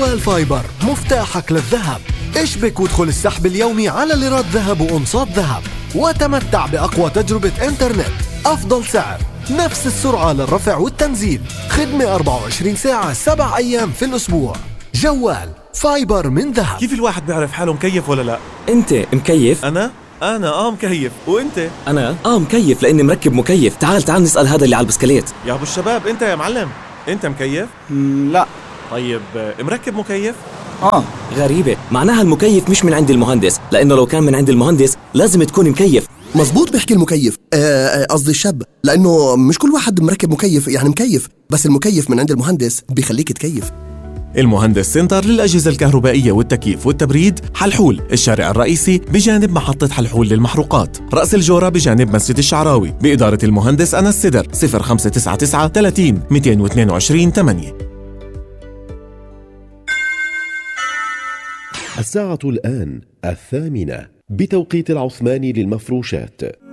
جوال فايبر مفتاحك للذهب. اشبك وادخل السحب اليومي على ليرات ذهب وأنصات ذهب، وتمتع بأقوى تجربة إنترنت، أفضل سعر، نفس السرعة للرفع والتنزيل، خدمة 24 ساعة 7 أيام في الأسبوع. جوال فايبر من ذهب. كيف الواحد بيعرف حاله مكيف ولا لا؟ انت مكيف؟ أنا مكيف. وانت؟ انا مكيف لاني مركب مكيف. تعال نسأل هذا اللي على البسكليت. يا ابو الشباب، انت يا معلم، انت مكيف؟ لا. طيب مركب مكيف؟ غريبة، معناها المكيف مش من عند المهندس، لانه لو كان من عند المهندس لازم تكون مكيف. مزبوط بيحكي المكيف، قصدي الشاب، لانه مش كل واحد مركب مكيف يعني مكيف، بس المكيف من عند المهندس بيخليك تكيف. المهندس سنتر للأجهزة الكهربائية والتكييف والتبريد، حلحول، الشارع الرئيسي بجانب محطة حلحول للمحروقات، رأس الجورة بجانب مسجد الشعراوي، بإدارة المهندس أنس سدر. 0599 30 222 8. الساعة الآن 8:00 بتوقيت العثماني للمفروشات.